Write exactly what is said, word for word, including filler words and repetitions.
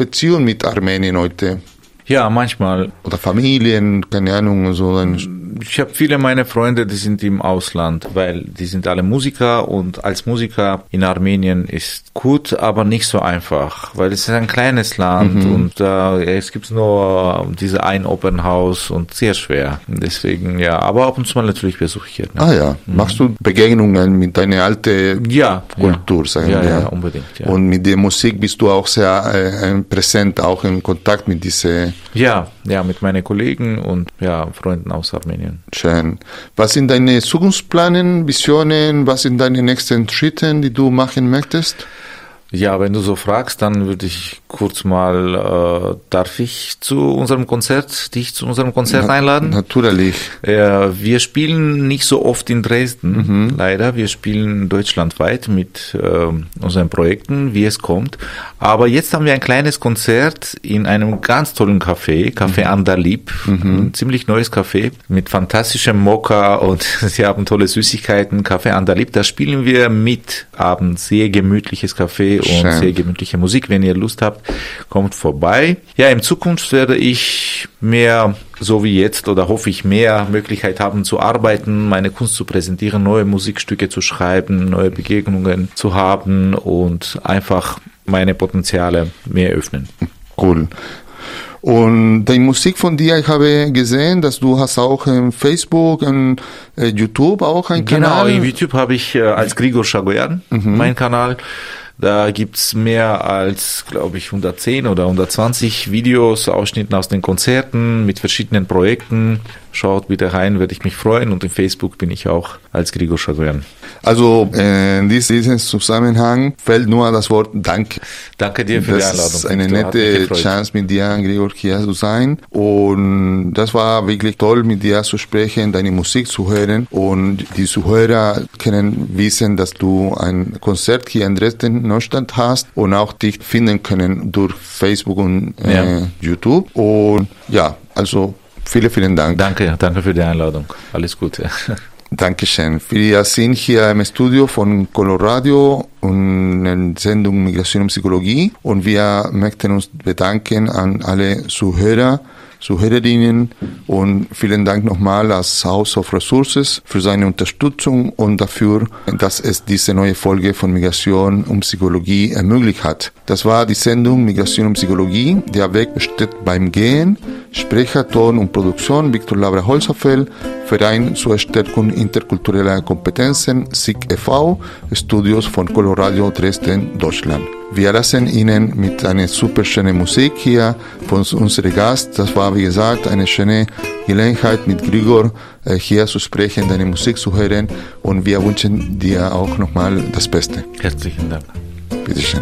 Beziehung mit Armenien heute? Ja, manchmal. Oder Familien, keine Ahnung, so ein... Ich habe viele meiner Freunde, die sind im Ausland, weil die sind alle Musiker und als Musiker in Armenien ist gut, aber nicht so einfach, weil es ist ein kleines Land mhm. und äh, es gibt nur diese ein Open House und sehr schwer. Deswegen, ja, aber ab und zu mal natürlich besuche ich hier. Ne? Ah ja, mhm. machst du Begegnungen mit deiner alten ja, Kultur, ja. sagen ja, wir? Ja, ja, unbedingt. Ja. Und mit der Musik bist du auch sehr äh, präsent, auch in Kontakt mit diese... Ja, ja, mit meinen Kollegen und ja, Freunden aus Armenien. Schön. Was sind deine Zukunftspläne, Visionen, was sind deine nächsten Schritte, die du machen möchtest? Ja, wenn du so fragst, dann würde ich kurz mal, äh, darf ich zu unserem Konzert, dich zu unserem Konzert Na, einladen? Natürlich. Äh, wir spielen nicht so oft in Dresden, mhm. leider. Wir spielen deutschlandweit mit äh, unseren Projekten, wie es kommt. Aber jetzt haben wir ein kleines Konzert in einem ganz tollen Café, Café mhm. Andalib, mhm. ein ziemlich neues Café mit fantastischem Mokka und sie haben tolle Süßigkeiten, Café Andalib. Da spielen wir mit abends, sehr gemütliches Café und Schön. Sehr gemütliche Musik. Wenn ihr Lust habt, kommt vorbei. Ja, in Zukunft werde ich mehr, so wie jetzt, oder hoffe ich mehr Möglichkeit haben zu arbeiten, meine Kunst zu präsentieren, neue Musikstücke zu schreiben, neue Begegnungen zu haben und einfach meine Potenziale mehr öffnen. Cool. Und die Musik von dir, ich habe gesehen, dass du hast auch in Facebook und äh, YouTube auch einen genau, Kanal. Genau, in YouTube habe ich äh, als Grigor Shagoyan mhm. meinen Kanal. Da gibt's mehr als, glaube ich, hundertzehn oder hundertzwanzig Videos, Ausschnitten aus den Konzerten mit verschiedenen Projekten. Schaut bitte rein, würde ich mich freuen. Und in Facebook bin ich auch als Grigor Shagoyan. Also äh, in diesem Zusammenhang fällt nur das Wort Danke. Danke dir für das die Einladung. Das ist eine nette Chance, mit dir, Grigor, hier zu sein. Und das war wirklich toll, mit dir zu sprechen, deine Musik zu hören. Und die Zuhörer können wissen, dass du ein Konzert hier in Dresden, Neustadt hast und auch dich finden können durch Facebook und äh, ja. YouTube. Und ja, also vielen, vielen Dank. Danke, danke für die Einladung. Alles Gute. Dankeschön. Wir sind hier im Studio von Coloradio und in der Sendung Migration und Psychologie und wir möchten uns bedanken an alle Zuhörer, Zuhörerinnen und vielen Dank nochmal als House of Resources für seine Unterstützung und dafür, dass es diese neue Folge von Migration und Psychologie ermöglicht hat. Das war die Sendung Migration und Psychologie. Der Weg besteht beim Gehen. Sprecher, Ton und Produktion Viktor Labra Holzapfel, Verein zur Stärkung interkultureller Kompetenzen, S I G e V, Studios von Coloradio Dresden, Deutschland. Wir lassen Ihnen mit einer super schönen Musik hier von unserem Gast. Das war, wie gesagt, eine schöne Gelegenheit, mit Grigor äh, hier zu sprechen, deine Musik zu hören. Und wir wünschen dir auch nochmal das Beste. Herzlichen Dank. Bitteschön.